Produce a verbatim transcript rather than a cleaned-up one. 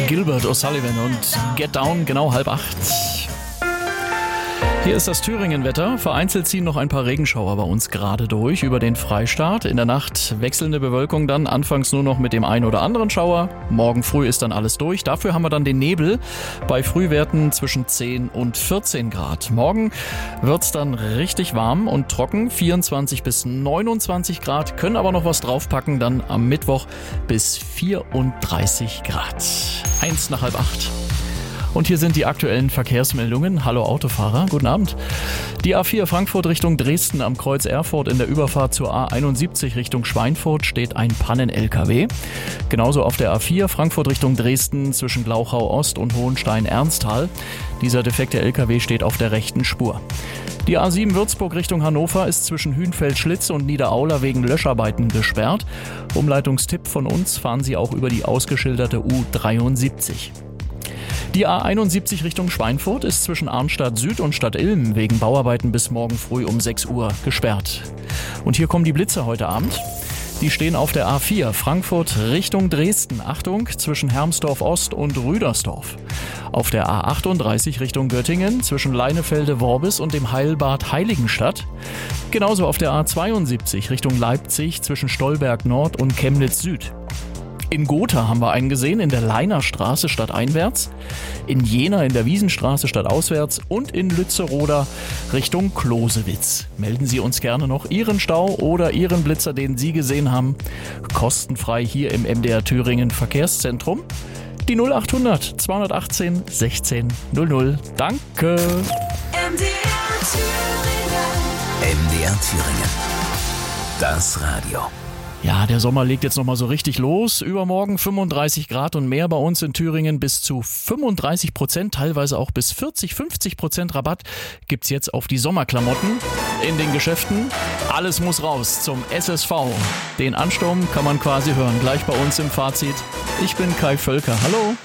Gilbert O'Sullivan und Get Down, genau halb acht. Hier ist das Thüringen-Wetter. Vereinzelt ziehen noch ein paar Regenschauer bei uns gerade durch über den Freistaat. In der Nacht wechselnde Bewölkung dann, anfangs nur noch mit dem einen oder anderen Schauer. Morgen früh ist dann alles durch. Dafür haben wir dann den Nebel bei Frühwerten zwischen zehn und vierzehn Grad. Morgen wird's dann richtig warm und trocken, vierundzwanzig bis neunundzwanzig Grad, können aber noch was draufpacken, dann am Mittwoch bis vierunddreißig Grad. Eins nach halb acht. Und hier sind die aktuellen Verkehrsmeldungen. Hallo Autofahrer, guten Abend. Die A vier Frankfurt Richtung Dresden am Kreuz Erfurt in der Überfahrt zur A einundsiebzig Richtung Schweinfurt steht ein Pannen-L K W. Genauso auf der A vier Frankfurt Richtung Dresden zwischen Glauchau Ost und Hohenstein-Ernsthal. Dieser defekte L K W steht auf der rechten Spur. Die A sieben Würzburg Richtung Hannover ist zwischen Hünfeld-Schlitz und Niederauler wegen Löscharbeiten gesperrt. Umleitungstipp von uns, fahren Sie auch über die ausgeschilderte U dreiundsiebzig. Die A einundsiebzig Richtung Schweinfurt ist zwischen Arnstadt Süd und Stadt Ilm wegen Bauarbeiten bis morgen früh um sechs Uhr gesperrt. Und hier kommen die Blitze heute Abend. Die stehen auf der A vier Frankfurt Richtung Dresden. Achtung, zwischen Hermsdorf Ost und Rüdersdorf. Auf der A achtunddreißig Richtung Göttingen zwischen Leinefelde-Worbis und dem Heilbad Heiligenstadt. Genauso auf der A zweiundsiebzig Richtung Leipzig zwischen Stolberg Nord und Chemnitz Süd. In Gotha haben wir einen gesehen, in der Leinerstraße stadteinwärts, in Jena in der Wiesenstraße stadtauswärts und in Lützeroda Richtung Klosewitz. Melden Sie uns gerne noch Ihren Stau oder Ihren Blitzer, den Sie gesehen haben, kostenfrei hier im M D R Thüringen Verkehrszentrum. Die null achthundert zweihundertachtzehn sechzehn null null. Danke! M D R Thüringen. M D R Thüringen. Das Radio. Ja, der Sommer legt jetzt nochmal so richtig los. Übermorgen fünfunddreißig Grad und mehr bei uns in Thüringen. Bis zu fünfunddreißig Prozent, teilweise auch bis vierzig, fünfzig Prozent Rabatt gibt's jetzt auf die Sommerklamotten in den Geschäften. Alles muss raus zum S S V. Den Ansturm kann man quasi hören, gleich bei uns im Fazit. Ich bin Kai Völker. Hallo.